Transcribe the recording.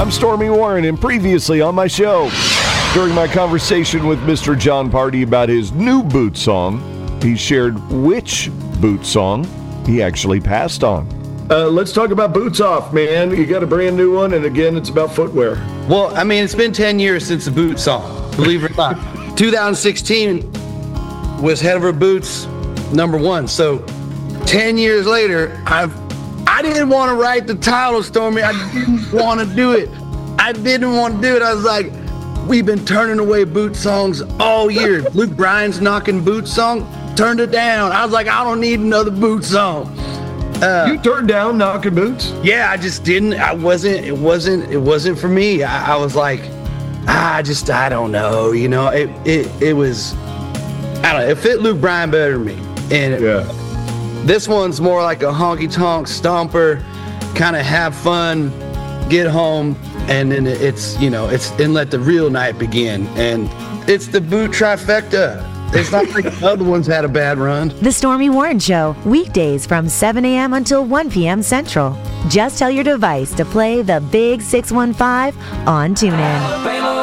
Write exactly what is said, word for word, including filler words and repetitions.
I'm Stormy Warren, and previously on my show, during my conversation with Mister Jon Pardi about his new boot song, he shared which boot song he actually passed on. Uh, let's talk about Boots Off, man. You got a brand new one, and again, it's about footwear. Well, I mean, it's been ten years since the boot song, believe it or not. two thousand sixteen was Head Over Boots number one. So ten years later, I've I didn't want to write the title, Stormy. I didn't want to do it. I didn't want to do it. I was like, we've been turning away boot songs all year. Luke Bryan's Knocking Boots song, turned it down. I was like, I don't need another boot song. Uh, you turned down Knocking Boots? Yeah, I just didn't. I wasn't. It wasn't. It wasn't for me. I, I was like, I just. I don't know. You know. It. It. It was. I don't know. It fit Luke Bryan better than me. And it, yeah. This one's more like a honky tonk stomper, kind of have fun, get home, and then it's you know it's and let the real night begin. And it's the boot trifecta. It's not like the other ones had a bad run. The Stormy Warren Show, weekdays from seven a.m. until one p.m. Central. Just tell your device to play the Big six one five on TuneIn.